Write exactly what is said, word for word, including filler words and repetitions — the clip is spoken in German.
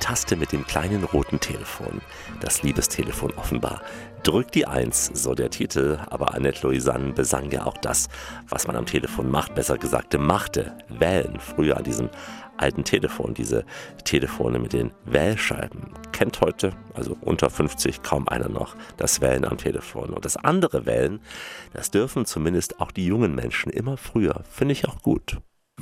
Taste mit dem kleinen roten Telefon. Das Liebestelefon offenbar. Drück die Eins, so der Titel, aber Annette Louisanne besang ja auch das, was man am Telefon macht, besser gesagt machte. Wählen, früher an diesem alten Telefon, diese Telefone mit den Wählscheiben. Kennt heute, also unter fünfzig, kaum einer noch, das Wählen am Telefon. Und das andere Wählen, das dürfen zumindest auch die jungen Menschen immer früher. Finde ich auch gut.